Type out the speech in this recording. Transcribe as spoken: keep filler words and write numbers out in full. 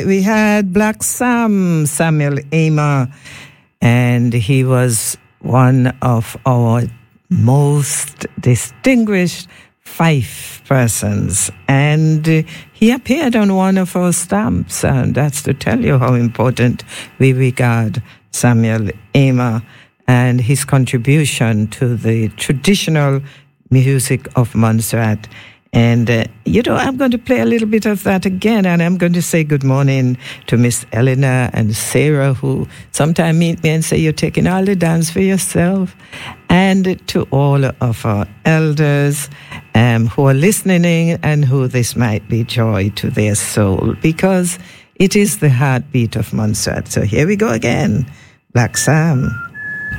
We had Black Sam, Samuel Aymer, and he was one of our most distinguished five persons, and he appeared on one of our stamps, and that's to tell you how important we regard Samuel Aymer and his contribution to the traditional music of Montserrat. And, uh, you know, I'm going to play a little bit of that again, and I'm going to say good morning to Miss Eleanor and Sarah, who sometimes meet me and say, you're taking all the dance for yourself. And to all of our elders um, who are listening and who this might be joy to their soul, because it is the heartbeat of Montserrat. So here we go again, Black Sam.